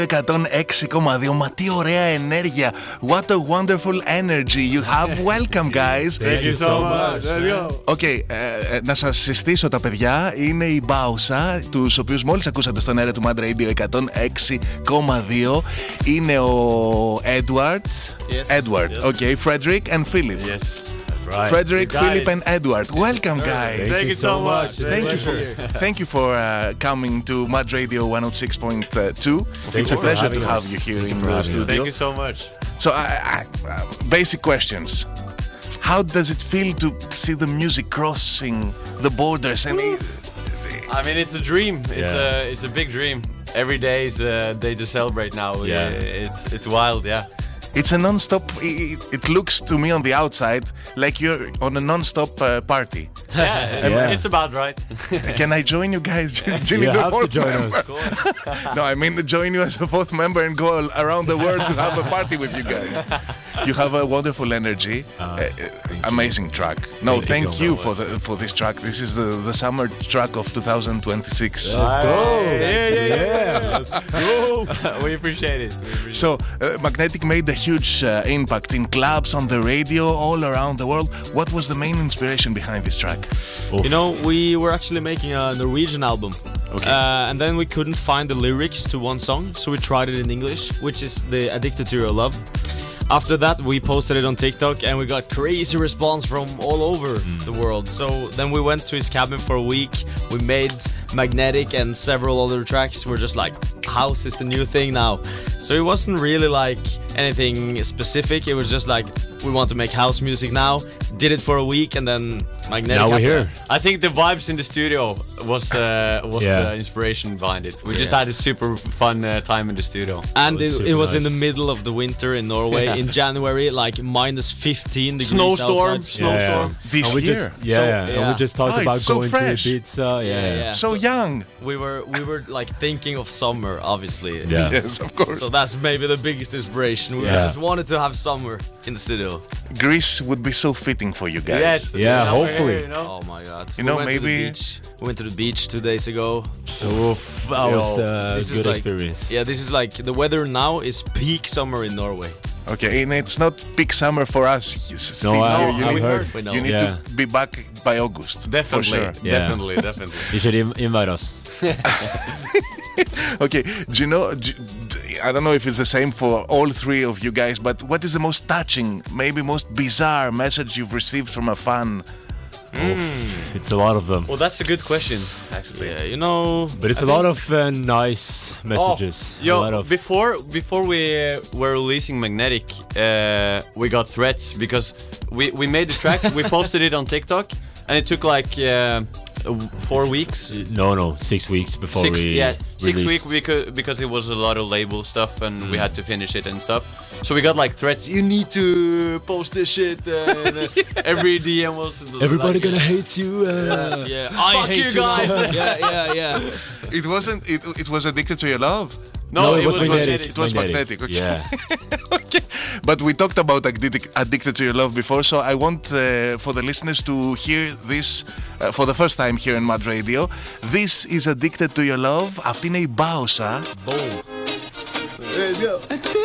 106,2. Μα τι ωραία ενέργεια. What a wonderful energy you have. Welcome guys. Thank you so much. Okay, να σας συστήσω τα παιδιά. Είναι η Μπάουσα, τους οποίους μόλις ακούσατε στον αέρα του Mad Radio 106,2. Είναι ο Edward. Yes. Edward, Yes. Okay, Frederick and Philip. Yes. Right. Frederick, Philip and Edward. Welcome guys. Thank you so much. Thank you for coming to Mad Radio 106.2. It's a pleasure to have you here in the studio. Thank you so much. So, basic questions. How does it feel to see the music crossing the borders? I mean, it's a dream. It's a big dream. Every day is a day to celebrate now. Yeah. It's wild, yeah. It's a non-stop. It looks to me on the outside like you're on a non-stop party. Yeah, it's about right. Can I join you guys? Ginny, You the have to fourth join member. us. No, I mean join you as a fourth member and go around the world to have a party with you guys. You have a wonderful energy, amazing track. No, thank you for this track. This is the summer track of 2026. Let's go. Yeah. Let's go. We appreciate it. So, Magnetic made a huge impact in clubs, on the radio, all around the world. What was the main inspiration behind this track? Oof. You know, we were actually making a Norwegian album. Okay. And then we couldn't find the lyrics to one song, so we tried it in English, which is the Addicted to Your Love. After that, we posted it on TikTok and we got crazy response from all over the world. So then we went to his cabin for a week. We made Magnetic and several other tracks. We're just like, house is the new thing now. So it wasn't really like anything specific. It was just like, we want to make house music now. Did it for a week and then Magnetic. Now we're here. I think the vibes in the studio was the inspiration behind it. We just had a super fun time in the studio. And it was in nice. the middle of the winter in Norway in January, like minus 15 degrees Snowstorm. outside. This And we year? just, So, and we just talked Oh, about it's so going fresh. to Ibiza. Yeah. So young. We were like thinking of summer, obviously. Yeah. Yes, of course. So that's maybe the biggest inspiration. We Yeah. just wanted to have summer in the studio. Greece would be so fitting for you guys. Yes. Yeah, now we're hopefully. here, you know? Oh my god. You know, went maybe- to the beach. We went to the beach 2 days ago. Oof, that was a This is good like- experience. Yeah, this is like the weather now is peak summer in Norway. Okay, and it's not peak summer for us. Still No, here. I've heard. We know. You need Yeah. to be back by August. Definitely. For sure. Yeah. Definitely. You should invite us. Okay, do you know, I don't know if it's the same for all three of you guys, but what is the most touching, maybe most bizarre message you've received from a fan? It's a lot of them. Well, that's a good question, actually. Yeah, you know. But it's a lot of nice messages. A lot of Before we were releasing Magnetic, we got threats because we made the track, we posted it on TikTok, and it took like 4 weeks. no 6 weeks before we 6 released. weeks because it was a lot of label stuff and we had to finish it and stuff. So we got like threats. You need to post this shit. And, every DM was Everybody like, gonna hate you. Yeah, I Fuck hate you you guys. Yeah. It wasn't, it was Addicted to Your Love? No, it was Magnetic. It was Magnetic, okay. Yeah. Okay. But we talked about Addicted to Your Love before, so I want for the listeners to hear this for the first time here in Mad Radio. This is Addicted to Your Love. Αυτή είναι η Μπάουσα. Boom.